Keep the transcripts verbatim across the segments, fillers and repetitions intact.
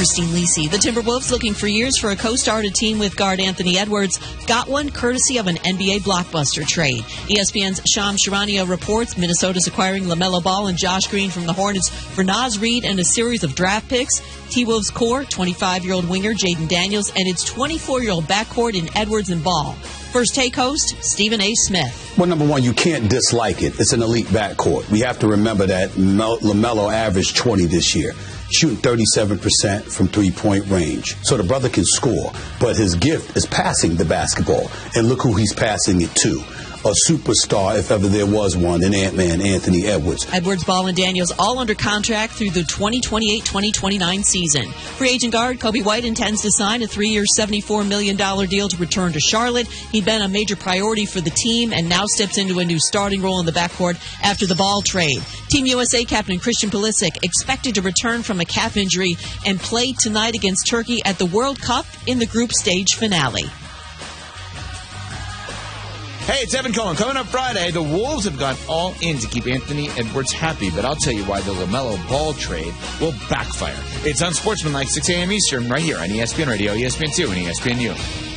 Christine Lisi. The Timberwolves, looking for years for a co-star to team with guard Anthony Edwards, got one courtesy of an N B A blockbuster trade. E S P N's Shams Charania reports Minnesota's acquiring LaMelo Ball and Josh Green from the Hornets for Naz Reid and a series of draft picks. T-Wolves core, twenty-five-year-old winger Jaden Daniels, and its twenty-four-year-old backcourt in Edwards and Ball. First Take host, Stephen A. Smith. Well, number one, you can't dislike it. It's an elite backcourt. We have to remember that LaMelo averaged twenty this year, shooting thirty-seven percent from three-point range. So the brother can score, but his gift is passing the basketball. And look who he's passing it to. A superstar, if ever there was one, in Ant-Man, Anthony Edwards. Edwards, Ball, and Daniels all under contract through the twenty twenty-eight twenty twenty-nine season. Free agent guard Kobe White intends to sign a three-year, seventy-four million dollars deal to return to Charlotte. He'd been a major priority for the team and now steps into a new starting role in the backcourt after the Ball trade. Team U S A captain Christian Pulisic expected to return from a calf injury and play tonight against Turkey at the World Cup in the group stage finale. Hey, it's Evan Cohen. Coming up Friday, the Wolves have gone all in to keep Anthony Edwards happy, but I'll tell you why the LaMelo Ball trade will backfire. It's Unsportsmanlike, six a.m. Eastern, right here on E S P N Radio, E S P N two, and E S P N U.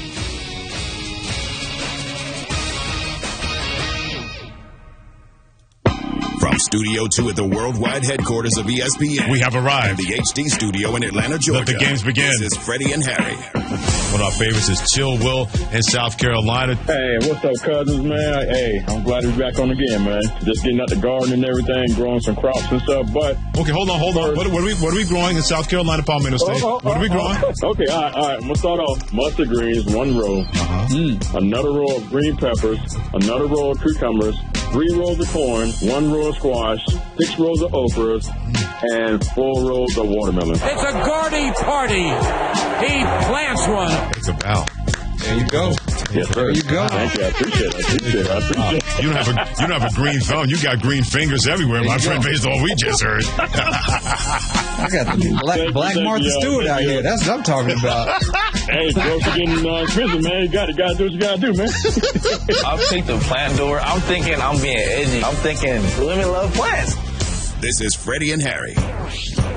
From Studio two at the worldwide headquarters of E S P N, we have arrived. The H D studio in Atlanta, Georgia. Let the games begin. This is Freddie and Harry. One of our favorites is Chill Will in South Carolina. Hey, what's up, cousins, man? Hey, I'm glad to be back on again, man. Just getting out the garden and everything, growing some crops and stuff, but... Okay, hold on, hold on. What, what, are, we, what are we growing in South Carolina, Palmetto State? Oh, oh, what are we growing? Oh, okay, all right, all right. I'm going to start off. Mustard greens, one row. Uh-huh. Mm, another row of green peppers, another row of cucumbers, three rows of corn, one row of squash, six rows of okras, and four rows of watermelon. It's a Gardy party. He plants one. It's a bow. There you go. Yes, sir. There you go. Thank you. I appreciate it. I appreciate it. I appreciate Wow. it. You don't have a you don't have a green thumb. You got green fingers everywhere, my friend. go. Based on what we just heard. I got the black, Thank you, black thank Martha you, Stewart out thank here. you. That's what I'm talking about. Hey, grocery getting uh, expensive, man. You got to, got to do what you got to do, man. I'll take the plant door. I'm thinking I'm being edgy. I'm thinking women love plants. This is Freddie and Harry.